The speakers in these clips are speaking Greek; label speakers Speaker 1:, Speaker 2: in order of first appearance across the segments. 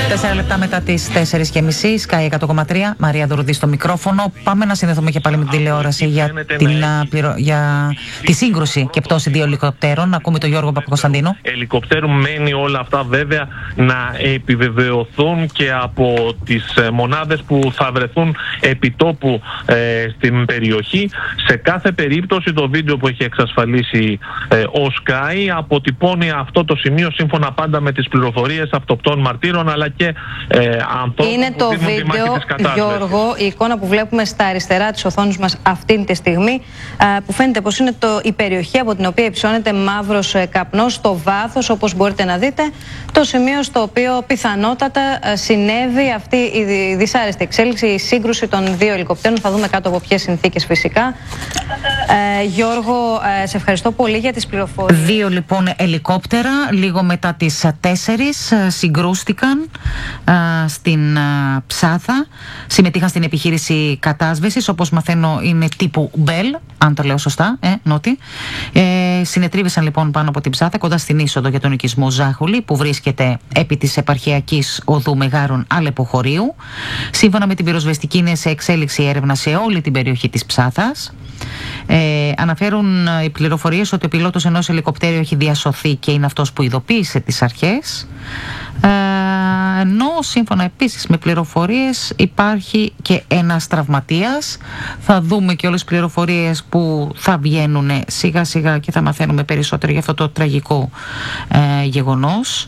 Speaker 1: 4 λεπτά μετά τις 4:30, Sky 100,3, Μαρία Δουρουδή στο μικρόφωνο. Πάμε να συνδεθούμε και πάλι με την τηλεόραση για τη σύγκρουση και πτώση 2 ελικοπτέρων. Ακούμε τον Γιώργο Παπακοσταντίνο.
Speaker 2: Ελικοπτέρου μένει όλα αυτά βέβαια να επιβεβαιωθούν και από τις μονάδες που θα βρεθούν επιτόπου στην περιοχή. Σε κάθε περίπτωση το βίντεο που έχει εξασφαλίσει ο Sky αποτυπώνει αυτό το σημείο σύμφωνα πάντα με τις πληροφορίες αυτοπτών μαρτύρων αλλά και ανθρώπων.
Speaker 3: Είναι το βίντεο, Γιώργο, η εικόνα που βλέπουμε στα αριστερά της οθόνης μας αυτή τη στιγμή, που φαίνεται πως είναι η περιοχή από την οποία υψώνεται μαύρος καπνός. Στο βάθος, όπως μπορείτε να δείτε, το σημείο στο οποίο πιθανότατα συνέβη αυτή η δυσάρεστη εξέλιξη, η σύγκρουση των 2 ελικοπτέρων. Θα δούμε κάτω από ποιες συνθήκες φυσικά. Γιώργο, σε ευχαριστώ πολύ για τις πληροφορίες.
Speaker 1: 2 λοιπόν ελικόπτερα, λίγο μετά τις 4 συγκρούστηκαν στην Ψάθα. Συμμετείχαν στην επιχείρηση κατάσβεσης, όπως μαθαίνω είναι τύπου Μπέλ, αν το λέω σωστά, Νότι. Συνετρίβησαν λοιπόν πάνω από την Ψάθα, κοντά στην είσοδο για τον οικισμό Ζάχουλη, που βρίσκεται επί της επαρχιακής οδού Μεγάρων Αλεποχωρίου. Σύμφωνα με την πυροσβεστική, είναι σε εξέλιξη έρευνα σε όλη την περιοχή της Ψάθας. Αναφέρουν οι πληροφορίες ότι ο πιλότος ενός ελικοπτέριου έχει διασωθεί και είναι αυτός που ειδοποίησε τις αρχές. Ενώ σύμφωνα επίσης με πληροφορίες υπάρχει και ένας τραυματίας. Θα δούμε και όλες τις πληροφορίες που θα βγαίνουν σιγά σιγά και θα μαθαίνουμε περισσότερο για αυτό το τραγικό γεγονός.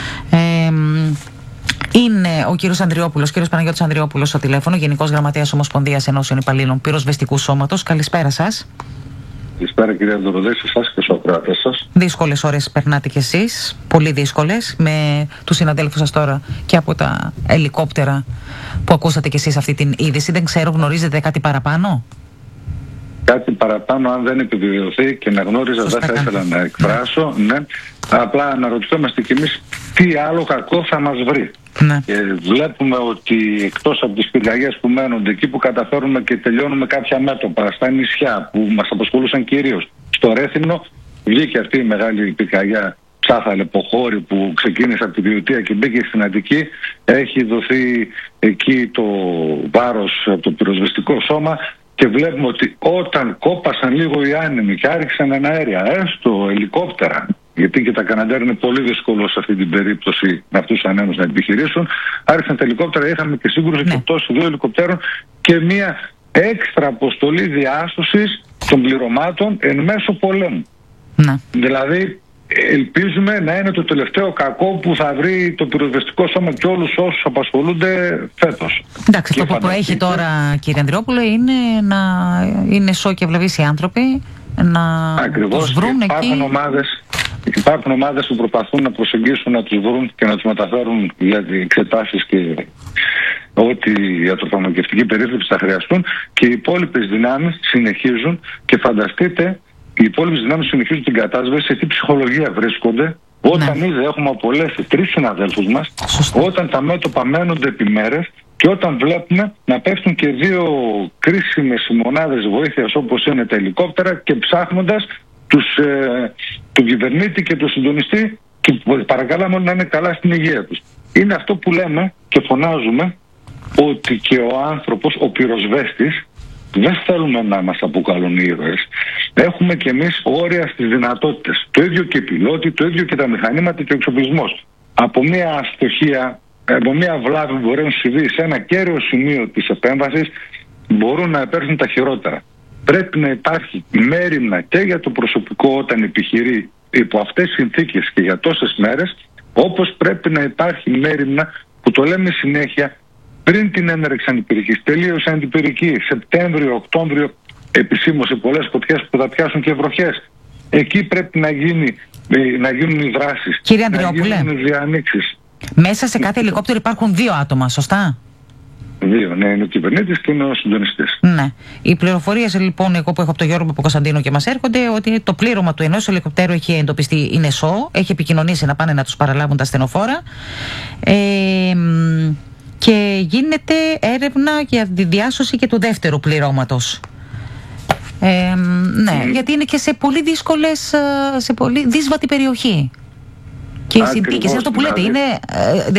Speaker 1: Είναι ο κύριος Ανδριόπουλος, κύριος Παναγιώτης Ανδριόπουλος στο τηλέφωνο, Γενικός Γραμματέας Ομοσπονδίας Ενώσεων Υπαλλήλων Πυροσβεστικού Σώματος. Καλησπέρα σας.
Speaker 4: Καλησπέρα κυρία Δωροδέ, σε εσάς και στους ακροατές σας.
Speaker 1: Δύσκολες ώρες περνάτε κι εσείς, πολύ δύσκολες, με τους συναδέλφους σας τώρα και από τα ελικόπτερα που ακούσατε κι εσείς αυτή την είδηση. Δεν ξέρω, γνωρίζετε κάτι παραπάνω?
Speaker 4: Κάτι παραπάνω, αν δεν επιβεβαιωθεί και να γνώριζα, δεν θα ήθελα να εκφράσω. Ναι. Απλά αναρωτιόμαστε κι εμείς τι άλλο κακό θα μας βρει.
Speaker 1: Ναι.
Speaker 4: Και βλέπουμε ότι εκτός από τις πυρκαγιές που μένονται, εκεί που καταφέρουμε και τελειώνουμε κάποια μέτωπα, στα νησιά που μας απασχολούσαν κυρίως, στο Ρέθυμνο βγήκε αυτή η μεγάλη πυρκαγιά Ψάθα Αλεποχώρη που ξεκίνησε από τη Βιωτία και μπήκε στην Αττική. Έχει δοθεί εκεί το βάρος από το πυροσβεστικό σώμα. Και βλέπουμε ότι όταν κόπασαν λίγο οι άνεμοι και άρχισαν εναέρια, έστω ελικόπτερα, γιατί και τα Καναντέρ είναι πολύ δύσκολο σε αυτή την περίπτωση με αυτούς τους ανέμους να επιχειρήσουν, άρχισαν τα ελικόπτερα, είχαμε και σύγκρουση και πτώση 2 ελικοπτέρων και μια έξτρα αποστολή διάσωσης των πληρωμάτων εν μέσω πολέμου.
Speaker 1: Ναι.
Speaker 4: Δηλαδή, ελπίζουμε να είναι το τελευταίο κακό που θα βρει το πυροσβεστικό σώμα και όλους όσους απασχολούνται φέτος.
Speaker 1: Εντάξει, αυτό που προέχει τώρα, κύριε Ανδριόπουλε, είναι να είναι σώοι και ευλαβείς οι άνθρωποι, να τους βρουν εκεί.
Speaker 4: Υπάρχουν ομάδες που προσπαθούν να προσεγγίσουν, να τους βρουν και να τους μεταφέρουν για εξετάσεις και ό,τι ιατροφαρμακευτική περίθαλψη θα χρειαστούν, και οι υπόλοιπες δυνάμεις συνεχίζουν. Και φανταστείτε, οι υπόλοιπες δυνάμεις συνεχίζουν την κατάσβεση, σε τι ψυχολογία βρίσκονται όταν ήδη έχουμε απολέσει 3 συναδέλφους μας, όταν τα μέτωπα μένονται επί μέρες και όταν βλέπουμε να πέφτουν και 2 κρίσιμες μονάδες βοήθειας όπως είναι τα ελικόπτερα, και ψάχνοντας τον κυβερνήτη και τον συντονιστή, και παρακαλάμε όλοι να είναι καλά στην υγεία τους. Είναι αυτό που λέμε και φωνάζουμε, ότι και ο άνθρωπος, ο πυροσβέστης, δεν θέλουμε να μας αποκαλούν ήρωες. Έχουμε κι εμείς όρια στις δυνατότητες. Το ίδιο και οι πιλότοι, το ίδιο και τα μηχανήματα και ο εξοπλισμός. Από μια αστοχία, από μια βλάβη που μπορεί να συμβεί σε ένα κέριο σημείο της επέμβασης, μπορούν να επέρθουν τα χειρότερα. Πρέπει να υπάρχει μέριμνα και για το προσωπικό όταν επιχειρεί υπό αυτές τις συνθήκες και για τόσες μέρες, όπως πρέπει να υπάρχει μέριμνα, που το λέμε συνέχεια, πριν την έναρξη αντιπυρικής. Τελείωσε αντιπυρική Σεπτέμβριο, Οκτώβριο, επισήμως σε πολλές φωτιές που θα πιάσουν και βροχές. Εκεί πρέπει να γίνουν οι δράσεις.
Speaker 1: Κύριε Ανδριόπουλε,
Speaker 4: να γίνουν οι διανοίξεις.
Speaker 1: Μέσα σε κάθε ελικόπτερο υπάρχουν 2 άτομα, σωστά?
Speaker 4: 2, ναι, είναι ο κυβερνήτης και είναι ο συντονιστής.
Speaker 1: Ναι. Οι πληροφορίες λοιπόν, εγώ που έχω από τον Γιώργο Παπακοσταντίνο και μας έρχονται, ότι το πλήρωμα του ενός ελικοπτέρου έχει εντοπιστεί, είναι σώο, έχει επικοινωνήσει να πάνε να τους παραλάβουν τα ασθενοφόρα. Και γίνεται έρευνα για τη διάσωση και του δεύτερου πληρώματος. Ναι, γιατί είναι και σε πολύ δύσκολες, σε πολύ δύσβατη περιοχή. Και οι συνθήκες, αυτό που λέτε, είναι